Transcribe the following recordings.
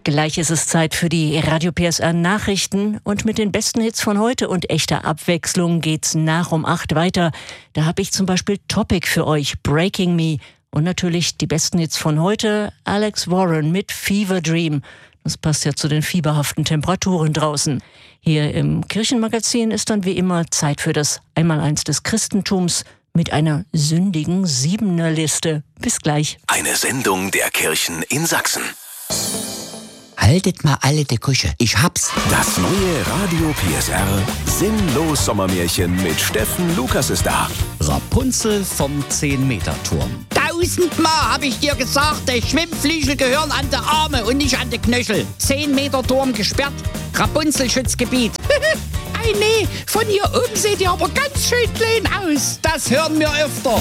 Gleich ist es Zeit für die Radio PSR Nachrichten und mit den besten Hits von heute und echter Abwechslung geht's nach um 8 weiter. Da habe ich zum Beispiel Topic für euch, Breaking Me, und natürlich die besten Hits von heute, Alex Warren mit Fever Dream. Das passt ja zu den fieberhaften Temperaturen draußen. Hier im Kirchenmagazin ist dann wie immer Zeit für das Einmaleins des Christentums mit einer sündigen Siebener-Liste. Bis gleich. Eine Sendung der Kirchen in Sachsen. Haltet mal alle die Küche, ich hab's. Das neue Radio PSR Sinnlos Sommermärchen mit Steffen Lukas ist da. Rapunzel vom 10-Meter-Turm. 1000-mal hab ich dir gesagt, die Schwimmflügel gehören an die Arme und nicht an die Knöchel. 10-Meter-Turm gesperrt, Rapunzel-Schutzgebiet. Ei nee, von hier oben seht ihr aber ganz schön klein aus. Das hören wir öfter.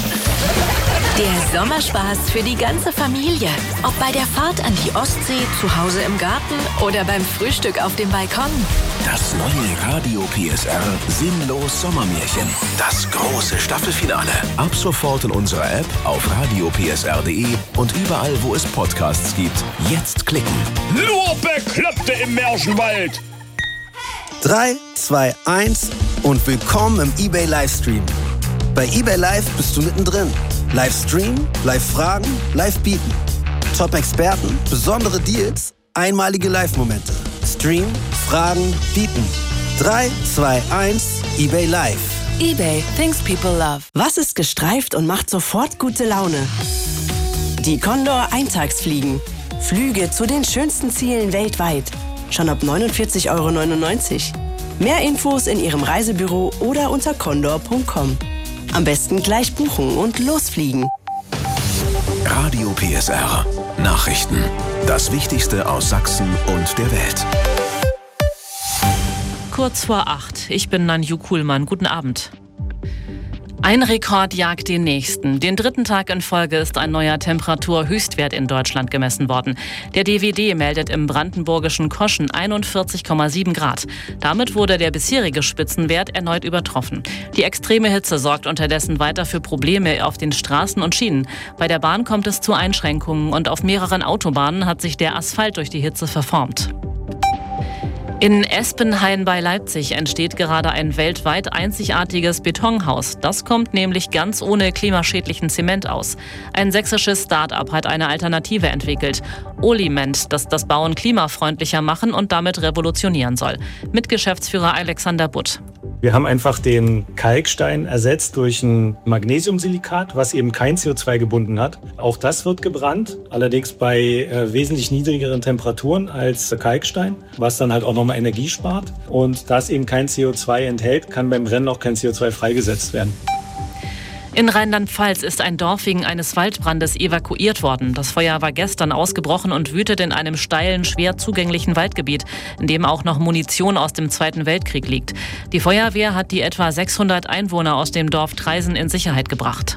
Der Sommerspaß für die ganze Familie. Ob bei der Fahrt an die Ostsee, zu Hause im Garten oder beim Frühstück auf dem Balkon. Das neue Radio PSR Sinnlos Sommermärchen. Das große Staffelfinale. Ab sofort in unserer App, auf radiopsr.de und überall, wo es Podcasts gibt. Jetzt klicken. Nur Bekloppte im Märchenwald. 3, 2, 1 und willkommen im eBay Livestream. Bei eBay Live bist du mittendrin. Livestream, Live-Fragen, Live-Bieten. Top-Experten, besondere Deals, einmalige Live-Momente. Stream, Fragen, Bieten. 3, 2, 1, eBay Live. eBay, things people love. Was ist gestreift und macht sofort gute Laune? Die Condor Eintagsfliegen. Flüge zu den schönsten Zielen weltweit. Schon ab 49,99 €. Mehr Infos in Ihrem Reisebüro oder unter condor.com. Am besten gleich buchen und losfliegen. Radio PSR. Nachrichten. Das Wichtigste aus Sachsen und der Welt. Kurz vor 8. Ich bin Nanju Kuhlmann. Guten Abend. Ein Rekord jagt den nächsten. Den 3. Tag in Folge ist ein neuer Temperaturhöchstwert in Deutschland gemessen worden. Der DWD meldet im brandenburgischen Koschen 41,7 Grad. Damit wurde der bisherige Spitzenwert erneut übertroffen. Die extreme Hitze sorgt unterdessen weiter für Probleme auf den Straßen und Schienen. Bei der Bahn kommt es zu Einschränkungen und auf mehreren Autobahnen hat sich der Asphalt durch die Hitze verformt. In Espenhain bei Leipzig entsteht gerade ein weltweit einzigartiges Betonhaus. Das kommt nämlich ganz ohne klimaschädlichen Zement aus. Ein sächsisches Start-up hat eine Alternative entwickelt. Oliment, das das Bauen klimafreundlicher machen und damit revolutionieren soll. Mitgeschäftsführer Alexander Butt. Wir haben einfach den Kalkstein ersetzt durch ein Magnesiumsilikat, was eben kein CO2 gebunden hat. Auch das wird gebrannt, allerdings bei wesentlich niedrigeren Temperaturen als Kalkstein, was dann halt auch nochmal Energie spart. Und da es eben kein CO2 enthält, kann beim Brennen auch kein CO2 freigesetzt werden. In Rheinland-Pfalz ist ein Dorf wegen eines Waldbrandes evakuiert worden. Das Feuer war gestern ausgebrochen und wütet in einem steilen, schwer zugänglichen Waldgebiet, in dem auch noch Munition aus dem Zweiten Weltkrieg liegt. Die Feuerwehr hat die etwa 600 Einwohner aus dem Dorf Traisen in Sicherheit gebracht.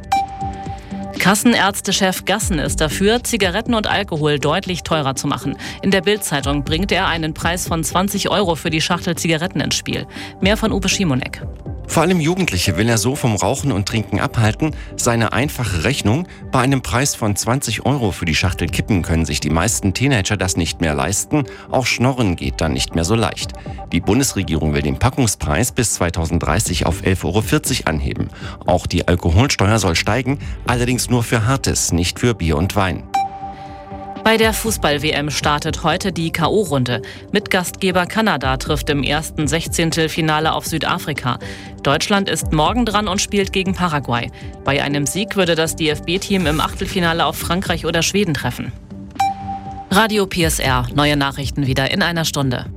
Kassenärztechef Gassen ist dafür, Zigaretten und Alkohol deutlich teurer zu machen. In der Bild-Zeitung bringt er einen Preis von 20 € für die Schachtel Zigaretten ins Spiel. Mehr von Uwe Schimonek. Vor allem Jugendliche will er so vom Rauchen und Trinken abhalten. Seine einfache Rechnung: Bei einem Preis von 20 € für die Schachtel Kippen können sich die meisten Teenager das nicht mehr leisten. Auch Schnorren geht dann nicht mehr so leicht. Die Bundesregierung will den Packungspreis bis 2030 auf 11,40 € anheben. Auch die Alkoholsteuer soll steigen, allerdings nur für Hartes, nicht für Bier und Wein. Bei der Fußball-WM startet heute die K.O.-Runde. Mitgastgeber Kanada trifft im ersten 16. Finale auf Südafrika. Deutschland ist morgen dran und spielt gegen Paraguay. Bei einem Sieg würde das DFB-Team im Achtelfinale auf Frankreich oder Schweden treffen. Radio PSR. Neue Nachrichten wieder in einer Stunde.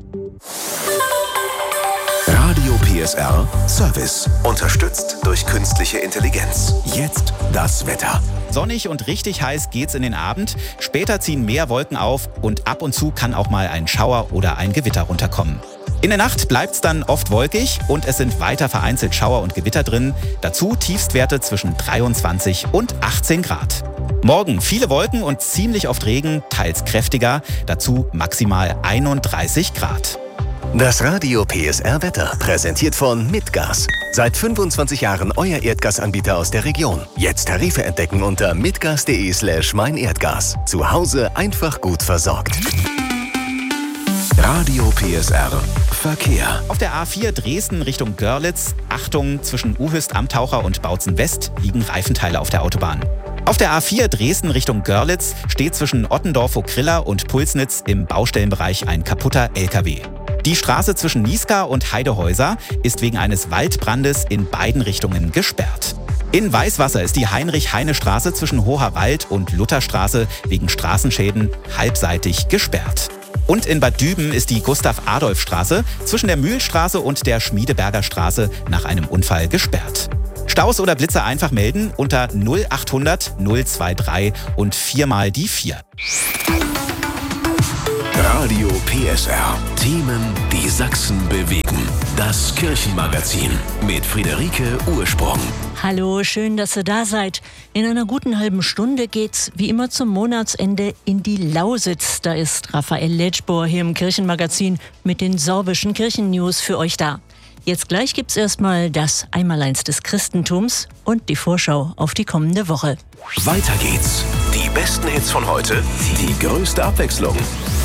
Radio PSR Service. Unterstützt durch künstliche Intelligenz. Jetzt das Wetter. Sonnig und richtig heiß geht's in den Abend. Später ziehen mehr Wolken auf und ab und zu kann auch mal ein Schauer oder ein Gewitter runterkommen. In der Nacht bleibt's dann oft wolkig und es sind weiter vereinzelt Schauer und Gewitter drin. Dazu Tiefstwerte zwischen 23 und 18 Grad. Morgen viele Wolken und ziemlich oft Regen, teils kräftiger. Dazu maximal 31 Grad. Das Radio PSR Wetter, präsentiert von Mitgas. Seit 25 Jahren euer Erdgasanbieter aus der Region. Jetzt Tarife entdecken unter mitgas.de/meinerdgas. Zu Hause einfach gut versorgt. Radio PSR Verkehr. Auf der A4 Dresden Richtung Görlitz, Achtung, zwischen Uhüst am Taucher und Bautzen West liegen Reifenteile auf der Autobahn. Auf der A4 Dresden Richtung Görlitz steht zwischen Ottendorf-Vogrilla und Pulsnitz im Baustellenbereich ein kaputter LKW. Die Straße zwischen Niesgar und Heidehäuser ist wegen eines Waldbrandes in beiden Richtungen gesperrt. In Weißwasser ist die Heinrich-Heine-Straße zwischen Hoherwald und Lutherstraße wegen Straßenschäden halbseitig gesperrt. Und in Bad Düben ist die Gustav-Adolf-Straße zwischen der Mühlstraße und der Schmiedeberger Straße nach einem Unfall gesperrt. Staus oder Blitzer einfach melden unter 0800 023 und 4 mal die 4. Radio PSR. Themen, die Sachsen bewegen. Das Kirchenmagazin mit Friederike Ursprung. Hallo, schön, dass ihr da seid. In einer guten halben Stunde geht's wie immer zum Monatsende in die Lausitz. Da ist Raphael Letschbohr hier im Kirchenmagazin mit den sorbischen Kirchennews für euch da. Jetzt gleich gibt's erstmal das Einmaleins des Christentums und die Vorschau auf die kommende Woche. Weiter geht's. Die besten Hits von heute, die größte Abwechslung.